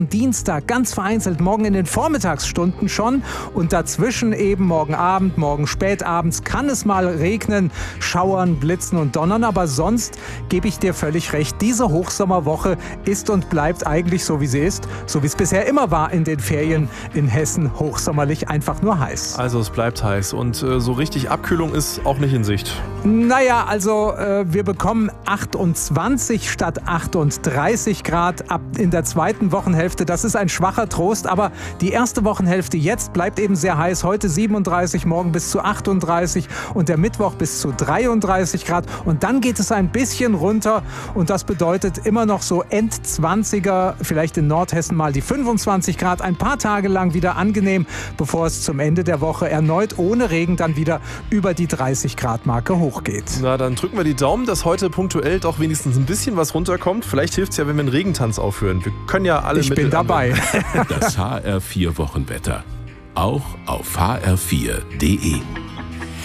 Dienstag ganz vereinzelt morgen in den Vormittagsstunden schon und dazwischen eben morgen Abend, morgen spätabends kann es mal regnen, schauern, blitzen und donnern, aber sonst gebe ich dir völlig recht. Diese Hochsommerwoche ist und bleibt eigentlich so wie sie ist, so wie es bisher immer war in den Ferien in Hessen, hochsommerlich, einfach nur heiß. Also es bleibt heiß und so richtig Abkühlung ist auch nicht in Sicht. Naja, also wir bekommen 28 statt 38 Grad ab in der zweiten Wochenhälfte. Das ist ein schwacher Trost, aber die erste Wochenhälfte jetzt bleibt eben sehr heiß. Heute 37, morgen bis zu 38 und der Mittwoch bis zu 33 Grad. Und dann geht es ein bisschen runter und das bedeutet immer noch so End-20er, vielleicht in Nordhessen mal die 25 Grad. Ein paar Tage lang wieder angenehm, bevor es zum Ende der Woche erneut ohne Regen dann wieder über die 30 Grad Marke hochgeht. Na, dann drücken wir die Daumen, dass heute punktuell doch wenigstens ein bisschen was runterkommt. Vielleicht hilft es ja, wenn wir einen Regentanz aufführen. Wir können ja alle Ich bin dabei. Das HR4 Wochenwetter. Auch auf hr4.de.